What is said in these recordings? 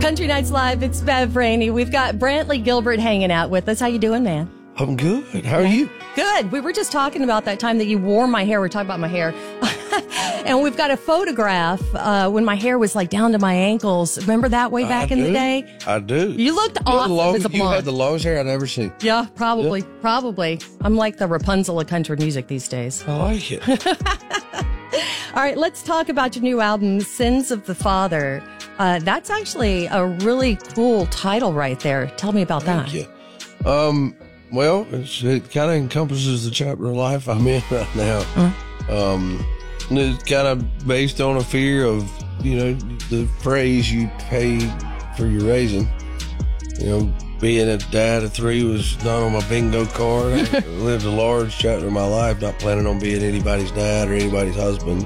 Country Nights Live, it's Bev Rainey. We've got Brantley Gilbert hanging out with us. How you doing, man? I'm good. How are you? Good. We were just talking about that time that you wore my hair. We're talking about my hair. And we've got a photograph when my hair was like down to my ankles. Remember that way back in the day? I do. You looked awesome as a blonde. You had the longest hair I'd ever seen. Yeah, probably. Yeah. Probably. I'm like the Rapunzel of country music these days. I like it. All right, let's talk about your new album, Sins of the Father. That's actually a really cool title right there. Tell me about that. Thank you. Well, it kind of encompasses the chapter of life I'm in right now. And it's kind of based on a fear of, the praise you pay for your raising. Being a dad of 3 was not on my bingo card. I lived a large chapter of my life, not planning on being anybody's dad or anybody's husband.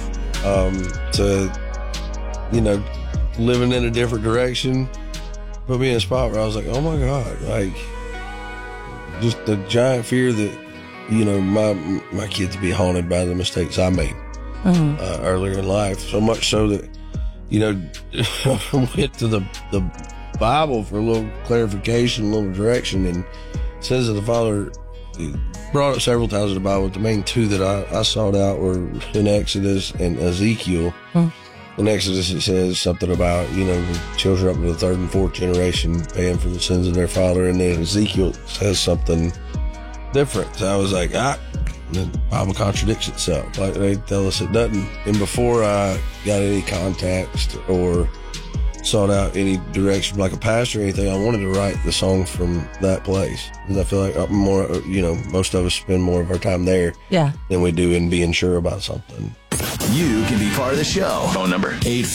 Living in a different direction put me in a spot where I was like, oh my God, like, just the giant fear that, my kids be haunted by the mistakes I made earlier in life. So much so that, I went to the Bible for a little clarification, a little direction, and Sins of the Father brought up several times in the Bible. The main 2 that I sought out were in Exodus and Ezekiel. In Exodus, it says something about, the children up to the 3rd and 4th generation paying for the sins of their father. And then Ezekiel says something different. So I was like, the Bible contradicts itself. Like they tell us it doesn't. And before I got any context or sought out any direction like a pastor or anything, I wanted to write the song from that place. Because I feel like more, most of us spend more of our time there than we do in being sure about something. You can be part of the show. Phone number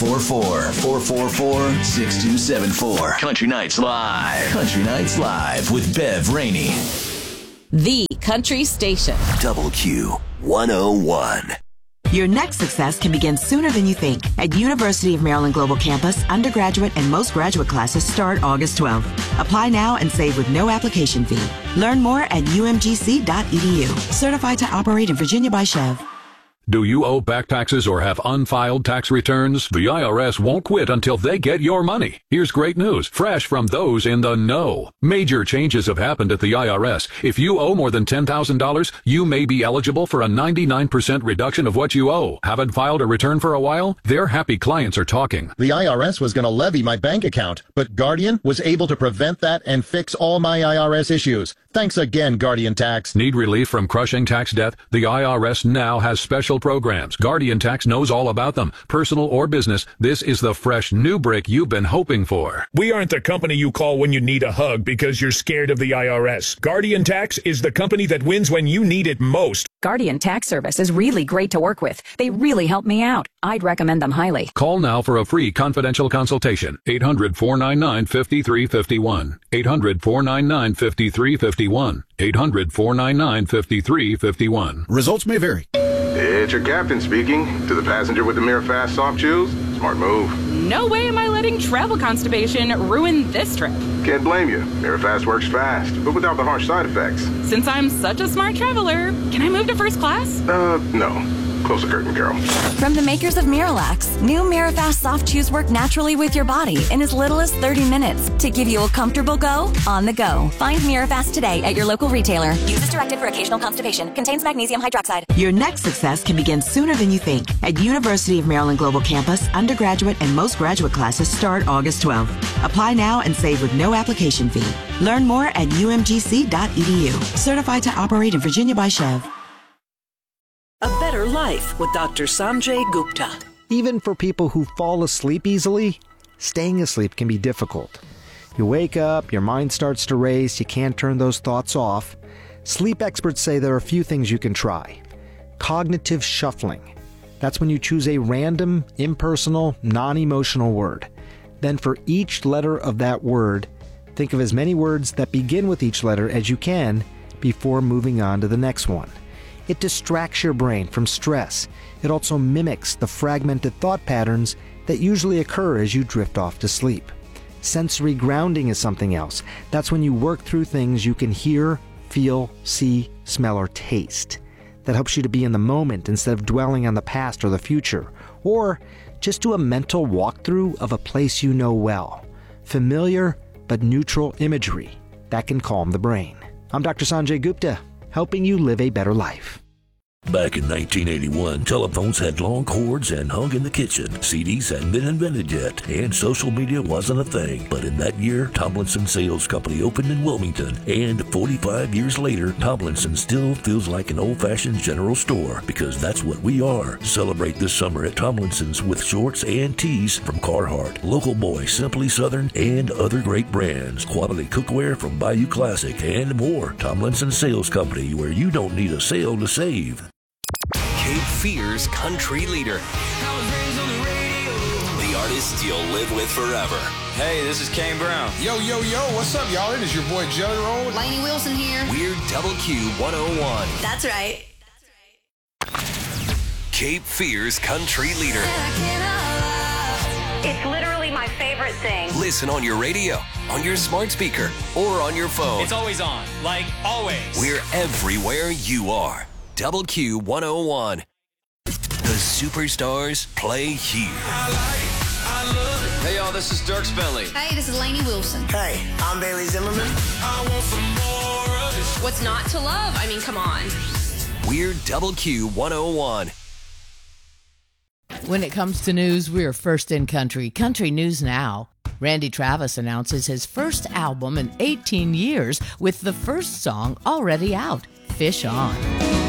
844-444-6274. Country Nights Live. Country Nights Live with Bev Rainey. The Country Station. Double Q 101. Your next success can begin sooner than you think. At University of Maryland Global Campus, undergraduate and most graduate classes start August 12th. Apply now and save with no application fee. Learn more at umgc.edu. Certified to operate in Virginia by Chev. Do you owe back taxes or have unfiled tax returns? The IRS won't quit until they get your money. Here's great news, fresh from those in the know. Major changes have happened at the IRS. If you owe more than $10,000, you may be eligible for a 99% reduction of what you owe. Haven't filed a return for a while? Their happy clients are talking. The IRS was going to levy my bank account, but Guardian was able to prevent that and fix all my IRS issues. Thanks again, Guardian Tax. Need relief from crushing tax debt? The IRS now has special programs. Guardian Tax knows all about them. Personal or business, this is the fresh new brick you've been hoping for. We aren't the company you call when you need a hug because you're scared of the IRS. Guardian Tax is the company that wins when you need it most. Guardian Tax Service is really great to work with. They really help me out. I'd recommend them highly. Call now for a free confidential consultation. 800-499-5351. 800-499-5351. 800-499-5351. Results may vary. It's your captain speaking. To the passenger with the MiraFast soft chews, smart move. No way am I letting travel constipation ruin this trip. Can't blame you. MiraFast works fast, but without the harsh side effects. Since I'm such a smart traveler, can I move to first class? No. Close the curtain, Carol. From the makers of Miralax, new MiraFast soft chews work naturally with your body in as little as 30 minutes to give you a comfortable go on the go. Find Mirafast today at your local retailer. Use as directed for occasional constipation. Contains magnesium hydroxide. Your next success can begin sooner than you think. At University of Maryland Global Campus, undergraduate and most graduate classes start August 12th. Apply now and save with no application fee. Learn more at umgc.edu. Certified to operate in Virginia by Chev. A Better Life with Dr. Sanjay Gupta. Even for people who fall asleep easily, staying asleep can be difficult. You wake up, your mind starts to race, you can't turn those thoughts off. Sleep experts say there are a few things you can try. Cognitive shuffling. That's when you choose a random, impersonal, non-emotional word. Then for each letter of that word, think of as many words that begin with each letter as you can before moving on to the next one. It distracts your brain from stress. It also mimics the fragmented thought patterns that usually occur as you drift off to sleep. Sensory grounding is something else. That's when you work through things you can hear, feel, see, smell, or taste. That helps you to be in the moment instead of dwelling on the past or the future. Or just do a mental walkthrough of a place you know well. familiar but neutral imagery that can calm the brain. I'm Dr. Sanjay Gupta, helping you live a better life. Back in 1981, telephones had long cords and hung in the kitchen. CDs hadn't been invented yet, and social media wasn't a thing. But in that year, Tomlinson Sales Company opened in Wilmington, and 45 years later, Tomlinson still feels like an old-fashioned general store, because that's what we are. Celebrate this summer at Tomlinson's with shorts and tees from Carhartt, Local Boy, Simply Southern, and other great brands. Quality cookware from Bayou Classic, and more. Tomlinson Sales Company, where you don't need a sale to save. Cape Fear's country leader. The artist you'll live with forever. Hey, this is Kane Brown. Yo, what's up, y'all? It is your boy Jelly Roll. Lainey Wilson here. We're WQ 101. That's right. Cape Fear's country leader. It's literally my favorite thing. Listen on your radio, on your smart speaker, or on your phone. It's always on, like always. We're everywhere you are. WQ 101. The superstars play here. Hey, y'all, this is Dierks Bentley. Hey, this is Lainey Wilson. Hey, I'm Bailey Zimmerman. I want some more of this. What's not to love? I mean, come on. We're WQ 101. When it comes to news, we're first in country. Country News Now. Randy Travis announces his first album in 18 years with the first song already out, Fish On.